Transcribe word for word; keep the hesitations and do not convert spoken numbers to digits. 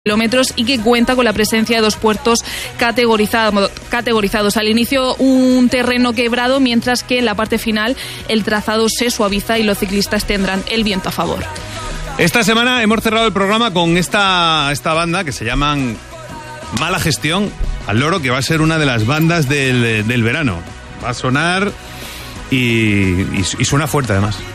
kilómetros y que cuenta con la presencia de dos puertos categorizados, categorizados. Al inicio un terreno quebrado, mientras que en la parte final el trazado se suaviza y los ciclistas tendrán el viento a favor. Esta semana hemos cerrado el programa con esta, esta banda que se llaman Mala Gestión al Loro, que va a ser una de las bandas del, del verano. Va a sonar y, y, y suena fuerte además.